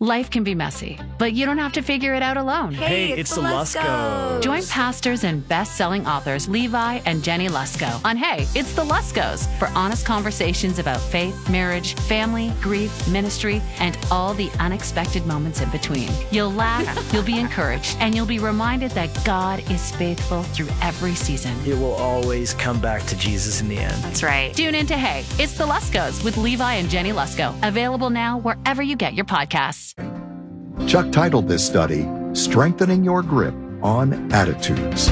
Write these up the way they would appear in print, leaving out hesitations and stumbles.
Life can be messy, but you don't have to figure it out alone. Hey, it's the Luskos. Join pastors and best-selling authors Levi and Jenny Lusko on Hey, It's the Luskos for honest conversations about faith, marriage, family, grief, ministry, and all the unexpected moments in between. You'll laugh, you'll be encouraged, and you'll be reminded that God is faithful through every season. It will always come back to Jesus in the end. That's right. Tune in to Hey, It's the Luskos with Levi and Jenny Lusko. Available now wherever you get your podcasts. Chuck titled this study, Strengthening Your Grip on Attitudes.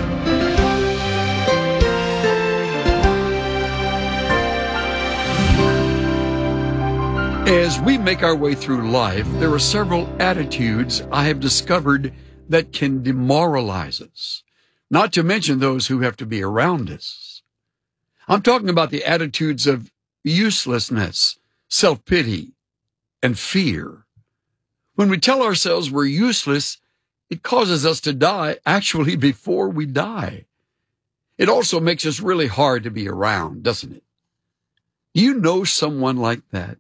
As we make our way through life, there are several attitudes I have discovered that can demoralize us, not to mention those who have to be around us. I'm talking about the attitudes of uselessness, self-pity, and fear. When we tell ourselves we're useless, it causes us to die actually before we die. It also makes us really hard to be around, doesn't it? Do you know someone like that?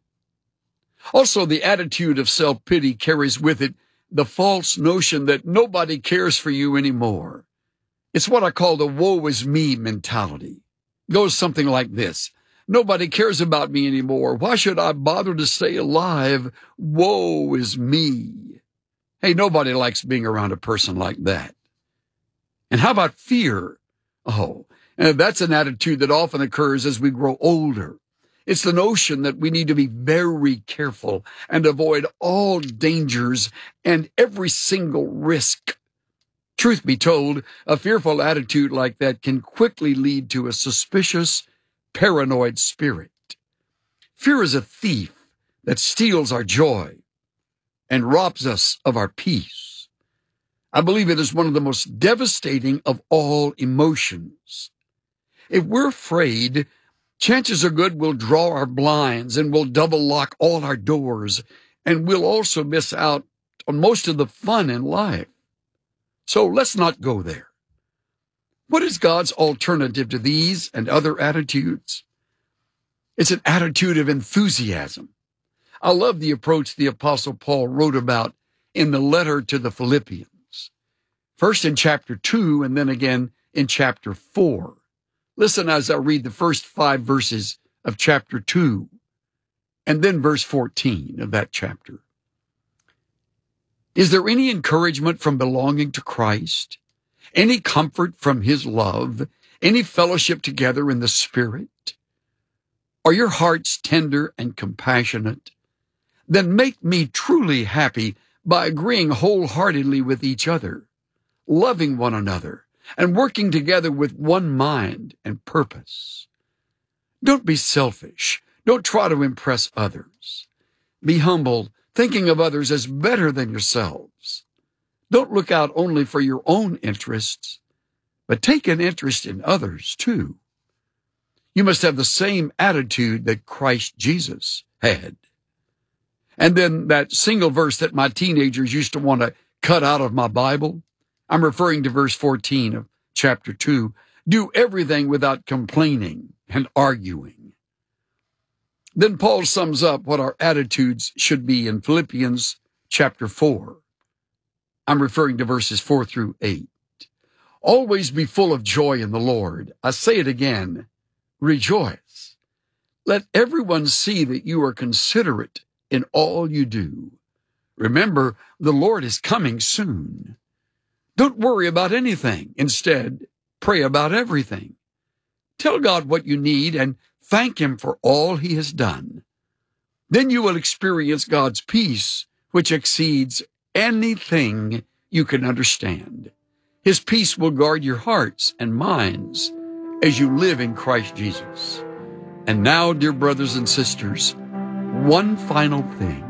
Also, the attitude of self-pity carries with it the false notion that nobody cares for you anymore. It's what I call the woe is me mentality. It goes something like this. Nobody cares about me anymore. Why should I bother to stay alive? Woe is me. Hey, nobody likes being around a person like that. And how about fear? Oh, that's an attitude that often occurs as we grow older. It's the notion that we need to be very careful and avoid all dangers and every single risk. Truth be told, a fearful attitude like that can quickly lead to a suspicious, paranoid spirit. Fear is a thief that steals our joy and robs us of our peace. I believe it is one of the most devastating of all emotions. If we're afraid, chances are good we'll draw our blinds and we'll double lock all our doors, and we'll also miss out on most of the fun in life. So let's not go there. What is God's alternative to these and other attitudes? It's an attitude of enthusiasm. I love the approach the Apostle Paul wrote about in the letter to the Philippians. First in chapter 2 and then again in chapter 4. Listen as I read the first 5 verses of chapter 2 and then verse 14 of that chapter. Is there any encouragement from belonging to Christ? Any comfort from his love? Any fellowship together in the Spirit? Are your hearts tender and compassionate? Then make me truly happy by agreeing wholeheartedly with each other, loving one another, and working together with one mind and purpose. Don't be selfish. Don't try to impress others. Be humble, thinking of others as better than yourselves. Don't look out only for your own interests, but take an interest in others too. You must have the same attitude that Christ Jesus had. And then that single verse that my teenagers used to want to cut out of my Bible, I'm referring to verse 14 of chapter 2. Do everything without complaining and arguing. Then Paul sums up what our attitudes should be in Philippians chapter 4. I'm referring to verses 4 through 8. Always be full of joy in the Lord. I say it again, rejoice. Let everyone see that you are considerate in all you do. Remember, the Lord is coming soon. Don't worry about anything. Instead, pray about everything. Tell God what you need and thank him for all he has done. Then you will experience God's peace, which exceeds anything you can understand. His peace will guard your hearts and minds as you live in Christ Jesus. And now, dear brothers and sisters, one final thing.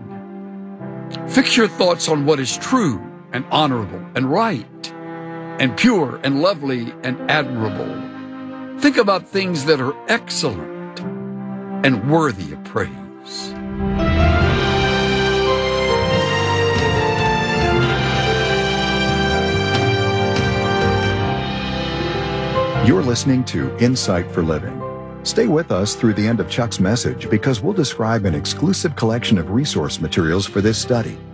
Fix your thoughts on what is true and honorable and right and pure and lovely and admirable. Think about things that are excellent and worthy of praise. You're listening to Insight for Living. Stay with us through the end of Chuck's message because we'll describe an exclusive collection of resource materials for this study.